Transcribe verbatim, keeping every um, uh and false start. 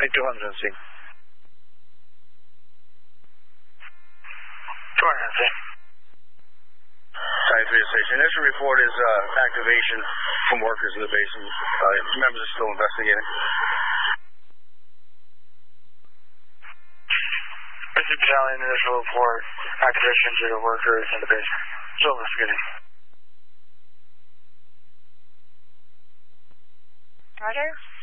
Make two hundred on scene. two hundred on scene. Side three station. Initial report is uh, activation from workers in the basement. Uh, members are still investigating. Mississippi Battalion, initial report, activation due to workers in the basement. Still investigating. Roger.